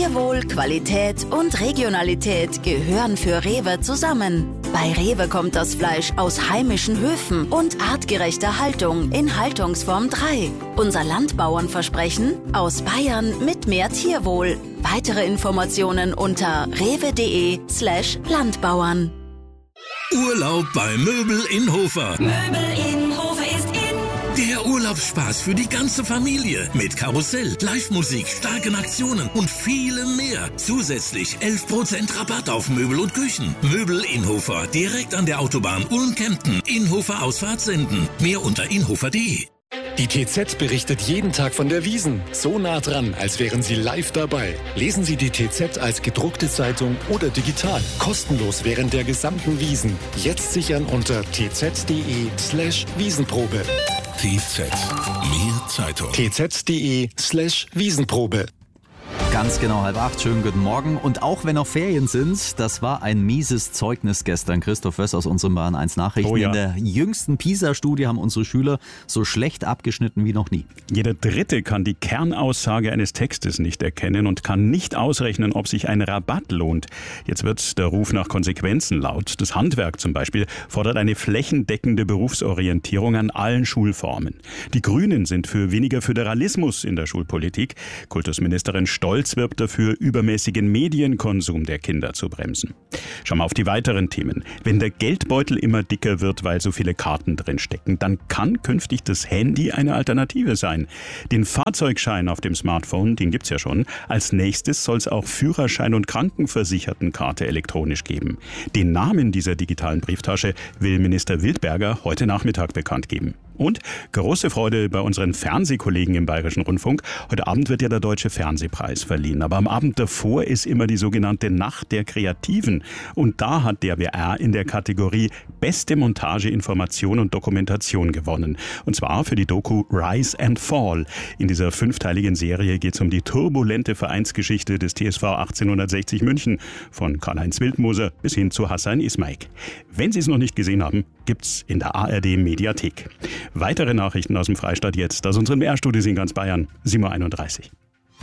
Tierwohl, Qualität und Regionalität gehören für Rewe zusammen. Bei Rewe kommt das Fleisch aus heimischen Höfen und artgerechter Haltung in Haltungsform 3. Unser Landbauernversprechen: aus Bayern mit mehr Tierwohl. Weitere Informationen unter rewe.de/Landbauern. Urlaub bei Möbel in Hofer. Möbel in Hofer ist in. Der Urlaubsspaß für die ganze Familie. Mit Karussell, Live-Musik, starken Aktionen und vielem mehr. Zusätzlich 11% Rabatt auf Möbel und Küchen. Möbel in Hofer, direkt an der Autobahn Ulm-Kempten. Inhofer Ausfahrt senden. Mehr unter inhofer.de. Die TZ berichtet jeden Tag von der Wiesn. So nah dran, als wären Sie live dabei. Lesen Sie die TZ als gedruckte Zeitung oder digital. Kostenlos während der gesamten Wiesn. Jetzt sichern unter tz.de/Wiesenprobe. TZ. Mehr Zeitung. tz.de/Wiesenprobe. Ganz genau 7:30. Schönen guten Morgen. Und auch wenn noch Ferien sind, das war ein mieses Zeugnis gestern. Christoph Wöss aus unseren Bayern 1 Nachrichten. Oh ja. In der jüngsten PISA-Studie haben unsere Schüler so schlecht abgeschnitten wie noch nie. Jeder Dritte kann die Kernaussage eines Textes nicht erkennen und kann nicht ausrechnen, ob sich ein Rabatt lohnt. Jetzt wird der Ruf nach Konsequenzen laut. Das Handwerk zum Beispiel fordert eine flächendeckende Berufsorientierung an allen Schulformen. Die Grünen sind für weniger Föderalismus in der Schulpolitik. Kultusministerin Stolz wirbt dafür, übermäßigen Medienkonsum der Kinder zu bremsen. Schauen wir auf die weiteren Themen. Wenn der Geldbeutel immer dicker wird, weil so viele Karten drin stecken, dann kann künftig das Handy eine Alternative sein. Den Fahrzeugschein auf dem Smartphone, den gibt's ja schon. Als nächstes soll es auch Führerschein und Krankenversichertenkarte elektronisch geben. Den Namen dieser digitalen Brieftasche will Minister Wildberger heute Nachmittag bekannt geben. Und große Freude bei unseren Fernsehkollegen im Bayerischen Rundfunk. Heute Abend wird ja der Deutsche Fernsehpreis verliehen. Aber am Abend davor ist immer die sogenannte Nacht der Kreativen. Und da hat der WR in der Kategorie Beste Montage, Information und Dokumentation gewonnen. Und zwar für die Doku Rise and Fall. In dieser 5-teiligen Serie geht es um die turbulente Vereinsgeschichte des TSV 1860 München. Von Karl-Heinz Wildmoser bis hin zu Hassan Ismaik. Wenn Sie es noch nicht gesehen haben, gibt's in der ARD Mediathek. Weitere Nachrichten aus dem Freistaat jetzt aus unseren WR-Studios in ganz Bayern, 7:31 Uhr.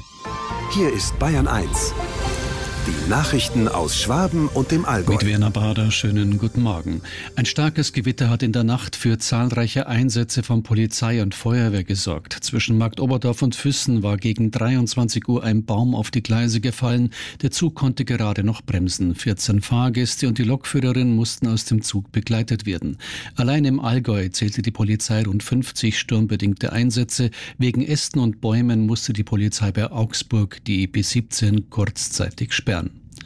Hier ist Bayern 1. Die Nachrichten aus Schwaben und dem Allgäu. Mit Werner Bader, schönen guten Morgen. Ein starkes Gewitter hat in der Nacht für zahlreiche Einsätze von Polizei und Feuerwehr gesorgt. Zwischen Marktoberdorf und Füssen war gegen 23 Uhr ein Baum auf die Gleise gefallen. Der Zug konnte gerade noch bremsen. 14 Fahrgäste und die Lokführerin mussten aus dem Zug begleitet werden. Allein im Allgäu zählte die Polizei rund 50 sturmbedingte Einsätze. Wegen Ästen und Bäumen musste die Polizei bei Augsburg die B17 kurzzeitig sperren.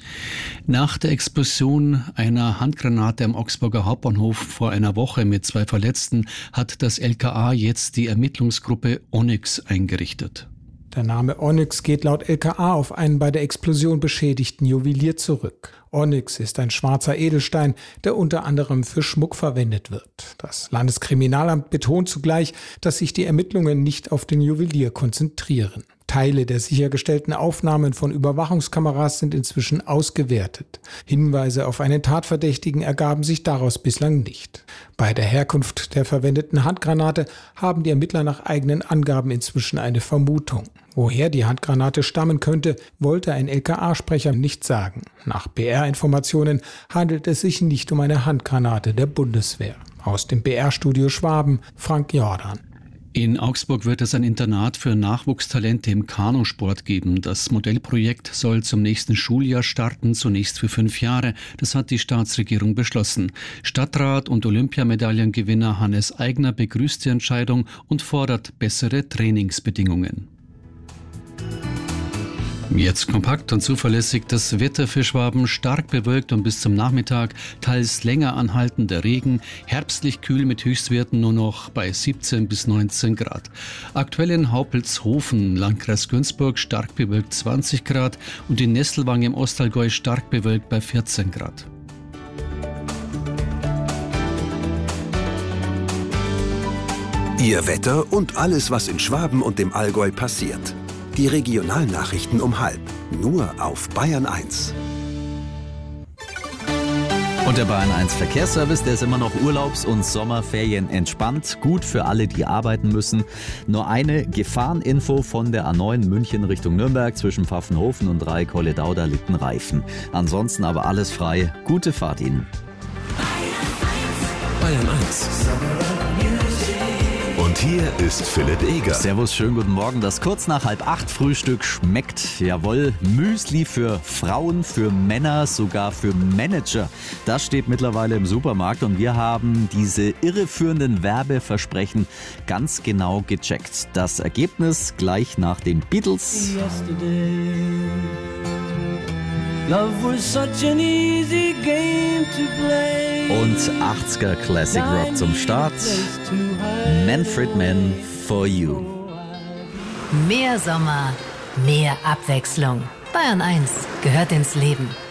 Nach der Explosion einer Handgranate am Augsburger Hauptbahnhof vor einer Woche mit 2 Verletzten hat das LKA jetzt die Ermittlungsgruppe Onyx eingerichtet. Der Name Onyx geht laut LKA auf einen bei der Explosion beschädigten Juwelier zurück. Onyx ist ein schwarzer Edelstein, der unter anderem für Schmuck verwendet wird. Das Landeskriminalamt betont zugleich, dass sich die Ermittlungen nicht auf den Juwelier konzentrieren. Teile der sichergestellten Aufnahmen von Überwachungskameras sind inzwischen ausgewertet. Hinweise auf einen Tatverdächtigen ergaben sich daraus bislang nicht. Bei der Herkunft der verwendeten Handgranate haben die Ermittler nach eigenen Angaben inzwischen eine Vermutung. Woher die Handgranate stammen könnte, wollte ein LKA-Sprecher nicht sagen. Nach BR-Informationen handelt es sich nicht um eine Handgranate der Bundeswehr. Aus dem BR-Studio Schwaben, Frank Jordan. In Augsburg wird es ein Internat für Nachwuchstalente im Kanusport geben. Das Modellprojekt soll zum nächsten Schuljahr starten, zunächst für 5 Jahre. Das hat die Staatsregierung beschlossen. Stadtrat und Olympiamedaillengewinner Hannes Aigner begrüßt die Entscheidung und fordert bessere Trainingsbedingungen. Jetzt kompakt und zuverlässig das Wetter für Schwaben, stark bewölkt und bis zum Nachmittag teils länger anhaltender Regen, herbstlich kühl mit Höchstwerten nur noch bei 17 bis 19 Grad. Aktuell in Haupelshofen, Landkreis Günzburg, stark bewölkt 20 Grad und in Nesselwang im Ostallgäu stark bewölkt bei 14 Grad. Ihr Wetter und alles, was in Schwaben und dem Allgäu passiert. Die Regionalnachrichten um 12:30, nur auf Bayern 1. Und der Bayern 1 Verkehrsservice, der ist immer noch Urlaubs- und Sommerferien entspannt. Gut für alle, die arbeiten müssen. Nur eine Gefahreninfo von der A9 München Richtung Nürnberg zwischen Pfaffenhofen und Dreieck-Holledau, da liegt ein Reifen. Ansonsten aber alles frei. Gute Fahrt Ihnen. Bayern 1. Und hier ist Philipp Eger. Servus, schönen guten Morgen. Das kurz nach 7:30 Frühstück schmeckt. Jawohl, Müsli für Frauen, für Männer, sogar für Manager. Das steht mittlerweile im Supermarkt und wir haben diese irreführenden Werbeversprechen ganz genau gecheckt. Das Ergebnis gleich nach den Beatles. Love was such an easy game to play. Und 80er Classic Rock zum Start. Manfred Mann, For You. Mehr Sommer, mehr Abwechslung. Bayern 1 gehört ins Leben.